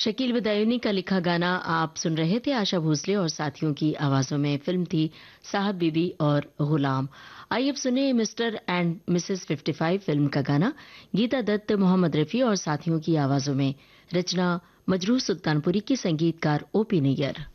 शकील बदायूनी का लिखा गाना आप सुन रहे थे आशा भोसले और साथियों की आवाजों में। फिल्म थी साहब बीबी और गुलाम। आइए अब सुने मिस्टर एंड मिसेस 55 फिल्म का गाना। गीता दत्त, मोहम्मद रफी और साथियों की आवाजों में। रचना मजरूह सुल्तानपुरी की, संगीतकार ओपी नैयर।